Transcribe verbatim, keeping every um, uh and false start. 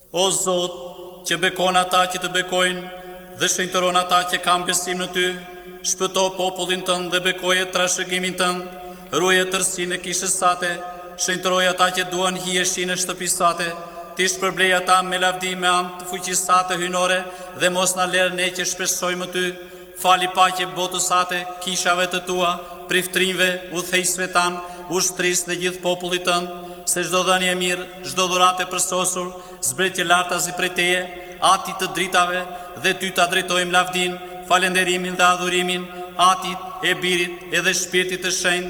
O Zot, që bekon ata që të bekojnë dhe shenjtëron ata që kanë besim në Ty, shpëto popullin tënd dhe bekoje trashëgimin tënd, ruaje tërësinë e kishës sate, shenjtëroj ata që duan hijeshin e shtëpisë sate, ti shpërblej ata me lavdi me anë të fuqisë sate hynore dhe mos na lër ne që shpresojmë Ty, fali paqe botës sate, kishave të Tua, priftrinjve, udhëheqësve tan, ushtrisë dhe gjithë popullit tënd, se çdo dhënie e mirë, çdo dhuratë e përsosur, zbretje lartazi prej Teje, Ati të dritave, dhe Ty ta drejtojmë lavdin, falenderimin dhe adhurimin, Atit, e Birit, edhe Shpirtit të Shenjtë,